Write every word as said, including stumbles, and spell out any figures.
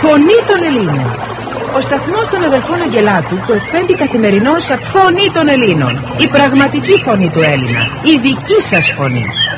Φωνή των Ελλήνων. Ο σταθμός των αδελφών Αγγελάτου που εκπέμπει καθημερινώς Φωνή των Ελλήνων. Η πραγματική φωνή του Έλληνα. Η δική σας φωνή.